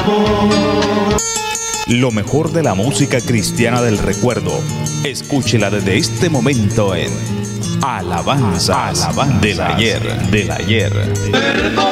amor. Lo mejor de la música cristiana del recuerdo. Escúchela desde este momento en Alabanzas del ayer.